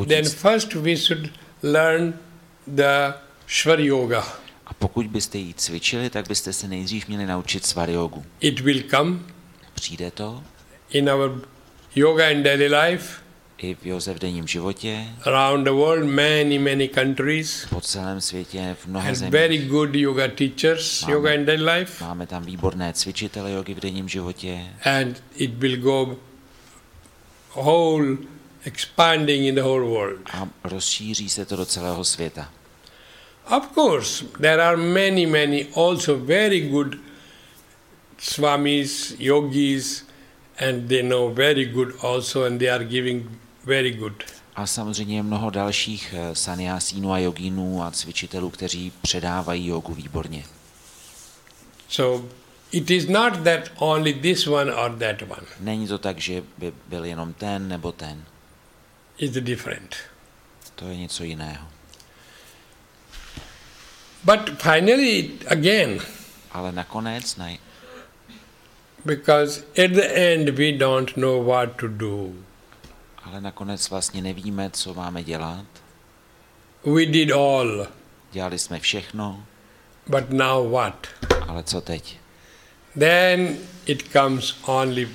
then first we should learn the Shvar Yoga. A pokud byste ji cvičili, tak byste se nejdřív měli naučit Svar Jogu. It will come Přijde to in our yoga and daily life. I v józe v denním životě. Around the world, many countries. Po celém světě, v mnoha and zemích. Very good yoga teachers, yoga and daily life. Máme tam výborné cvičitele jogy v denním životě. And it will go whole expanding in the whole world. A rozšíří se to do celého světa. Of course, there are many also very good swamis, yogis, and they know very good also, and they are giving very good. A samozřejmě je mnoho dalších saniasínů a jogínů a cvičitelů, kteří předávají jogu výborně. So it is not that only this one or that one. Není to tak, že by byl jenom ten nebo ten. It's different. To je něco jiného. But finally, again, ale nakonec ne. Because at the end we don't know what to do. Ale nakonec vlastně nevíme, co máme dělat. We did all. Dělali jsme všechno. But now what? Ale co teď? Then it comes only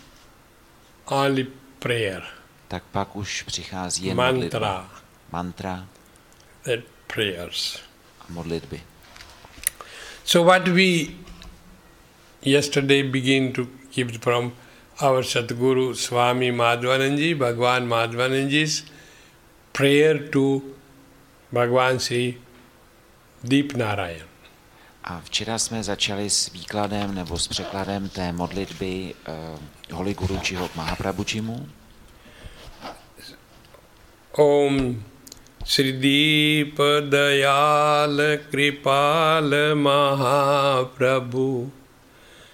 prayer. Tak pak už přichází jen mantra. Mantra. That prayers. A modlitby. So what we yesterday begin to give from our Sadguru Swami Madhvananji, Bhagwan Madhvananji's prayer to Bhagwan Sri Deep Narayan. A včera jsme začali s výkladem nebo s překladem té modlitby Holy Gurujiho k Mahaprabhujimu. Om Sri Deep Dayal Kripal Mahaprabhu